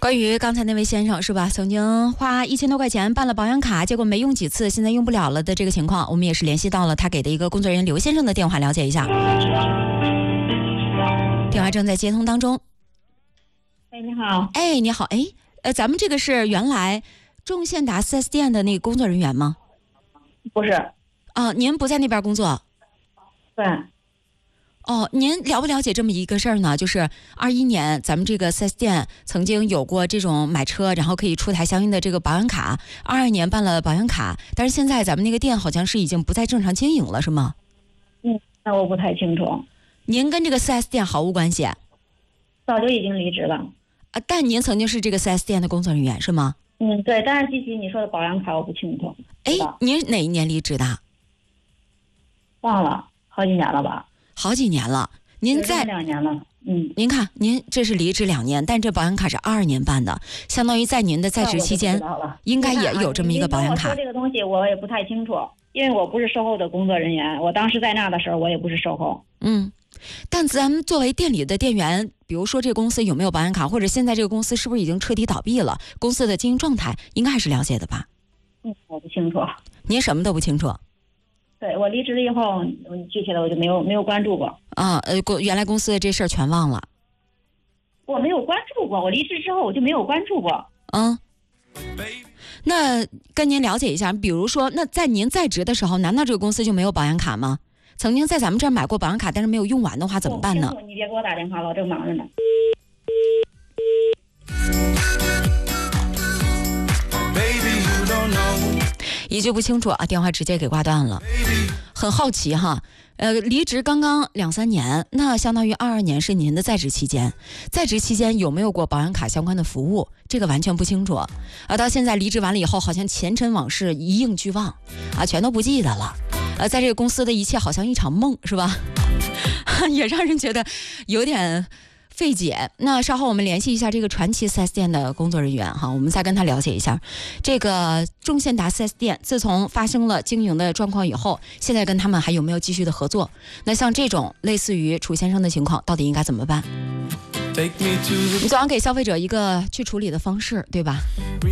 关于刚才那位先生是吧，曾经花1000多块钱办了保养卡，结果没用几次，现在用不了了的这个情况，我们也是联系到了他给的一个工作人员刘先生的电话，了解一下。电话正在接通当中。 哎，你好。 哎，你好。哎，咱们这个是原来众宪达 4S 店的那个工作人员吗？ 不是。 啊，您不在那边工作？ 对。 哦，您了不了解这么一个事儿呢？就是21年咱们这个 4S 店曾经有过这种买车然后可以出台相应的这个保养卡，22年办了保养卡，但是现在咱们那个店好像是已经不再正常经营了，是吗？ 那我不太清楚。 您跟这个 4S 店毫无关系？ 早就已经离职了。 啊，但您曾经是这个 4S 店的工作人员是吗？ 对，但是具体你说的保养卡我不清楚。 哎，您哪一年离职的？ 忘了，好几年了吧。 好几年了，您在 2年了。 您看，您这是离职2年，但这保养卡是22年办的，相当于在您的在职期间，应该也有这么一个保养卡。 我说这个东西我也不太清楚，因为我不是售后的工作人员，我当时在那的时候我也不是售后。 但咱们作为店里的店员，比如说这个公司有没有保养卡，或者现在这个公司是不是已经彻底倒闭了，公司的经营状态应该还是了解的吧？ 我不清楚。 您什么都不清楚？ 对，我离职了以后，具体的我就没有关注过。 原来公司的这事儿全忘了。 我没有关注过，我离职之后我就没有关注过。 那跟您了解一下，比如说，那在您在职的时候，难道这个公司就没有保养卡吗？曾经在咱们这儿买过保养卡，但是没有用完的话怎么办呢？ 你别给我打电话了，我正忙着呢。 一句不清楚啊，电话直接给挂断了。很好奇哈，离职刚刚2-3年，那相当于22年是您的在职期间，在职期间有没有过保养卡相关的服务？这个完全不清楚。到现在离职完了以后，好像前尘往事一应俱忘啊，全都不记得了。在这个公司的一切好像一场梦，是吧？也让人觉得有点费解。那稍后我们联系一下这个传奇 4S 店的工作人员哈，我们再跟他了解一下这个众宪达 4S 店自从发生了经营的状况以后，现在跟他们还有没有继续的合作？那像这种类似于楚先生的情况，到底应该怎么办？你总要给消费者一个去处理的方式，对吧？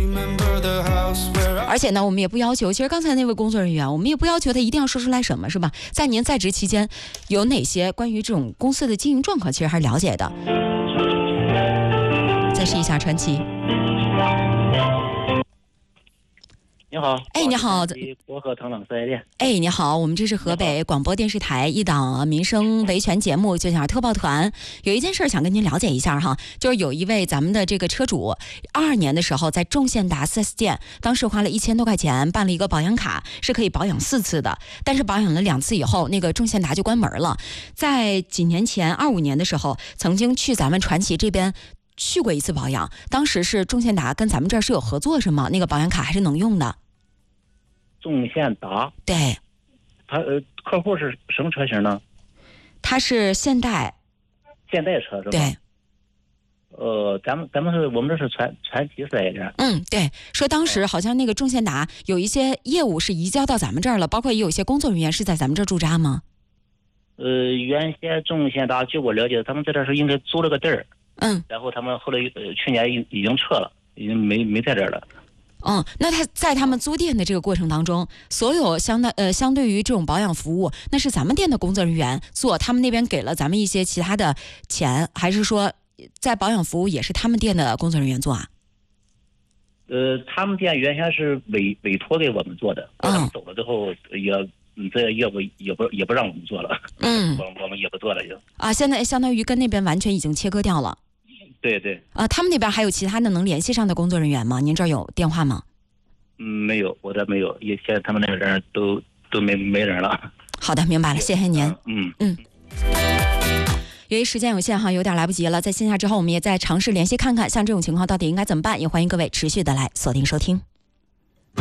而且呢，我们也不要求，其实刚才那位工作人员，我们也不要求他一定要说出来什么，是吧？在您在职期间，有哪些关于这种公司的经营状况，其实还是了解的。再试一下传奇。 你好。 你好。 博和腾冷4S店。 你好，我们这是河北广播电视台一档民生维权节目，就叫特报团。有一件事想跟您了解一下哈，就是有一位咱们的这个车主，22年的时候在众宪达 4S 店，当时花了1000多块钱办了一个保养卡，是可以保养4次的，但是保养了2次以后，那个众宪达就关门了。在几年前25年的时候，曾经去咱们传奇这边去过一次保养，当时是众宪达跟咱们这儿是有合作是吗？那个保养卡还是能用的。 众宪达。 对。 他客户是什么车型呢？ 他是现代车是吧？ 对。 我们这是传奇4S店。 对，说当时好像那个众宪达有一些业务是移交到咱们这儿了，包括也有一些工作人员是在咱们这儿驻扎吗？ 原先众宪达据我了解，他们在这是应该租了个地儿。然后他们后来去年已经撤了，已经没在这儿了。 那他在他们租店的这个过程当中，所有相对于这种保养服务，那是咱们店的工作人员做，他们那边给了咱们一些其他的钱，还是说在保养服务也是他们店的工作人员做啊？ 他们店原先是委托给我们做的，他们走了之后这业务也不让我们做了。我们也不做了就。 现在相当于跟那边完全已经切割掉了。 对对。 他们那边还有其他的能联系上的工作人员吗？您这儿有电话吗？ 没有，我这没有，现在他们那个人都没人了。 好的，明白了，谢谢您。由于时间有限哈，有点来不及了，在线下之后我们也再尝试联系看看，像这种情况到底应该怎么办？也欢迎各位持续的来锁定收听。